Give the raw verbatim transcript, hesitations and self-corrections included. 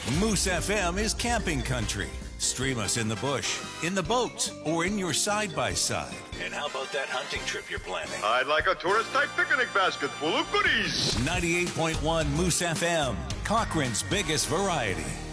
Moose F M is camping country. Stream us in the bush, in the boat, or in your side-by-side. And how about that hunting trip you're planning? I'd like a tourist-type picnic basket full of goodies. ninety-eight point one Moose F M, Cochrane's biggest variety.